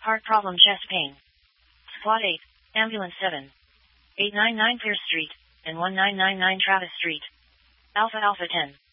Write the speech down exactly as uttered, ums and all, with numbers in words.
Heart problem, chest pain. Squad eight, Ambulance seven. eight ninety-nine Pierce Street, and nineteen ninety-nine Travis Street. Alpha Alpha ten.